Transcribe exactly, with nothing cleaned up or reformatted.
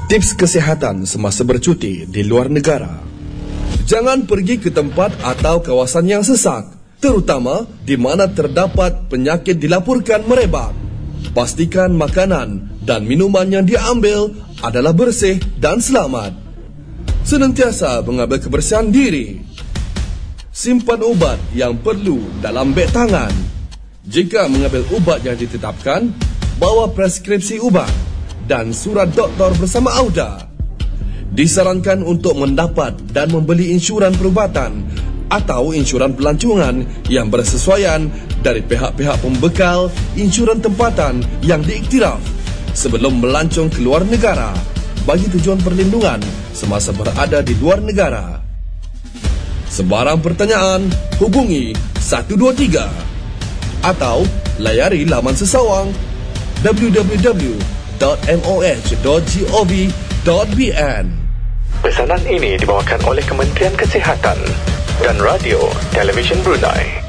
Tips kesihatan semasa bercuti di luar negara. Jangan pergi ke tempat atau kawasan yang sesak, terutama di mana terdapat penyakit dilaporkan merebak. Pastikan makanan dan minuman yang diambil adalah bersih dan selamat. Senantiasa mengambil kebersihan diri. Simpan ubat yang perlu dalam beg tangan. Jika mengambil ubat yang ditetapkan, bawa preskripsi ubat dan surat doktor bersama Auda. Disarankan untuk mendapat dan membeli insyuran perubatan atau insyuran pelancongan yang bersesuaian dari pihak-pihak pembekal insyuran tempatan yang diiktiraf sebelum melancong ke luar negara bagi tujuan perlindungan semasa berada di luar negara. Sebarang pertanyaan, hubungi satu dua tiga atau layari laman sesawang w w w dot m o h dot gov dot b n. Pesanan ini dibawakan oleh Kementerian Kesihatan dan Radio Television Brunei.